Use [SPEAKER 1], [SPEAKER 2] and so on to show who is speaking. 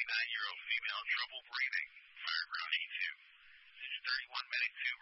[SPEAKER 1] 59-year-old female, trouble breathing. Fireground E2. It's 31 medic 2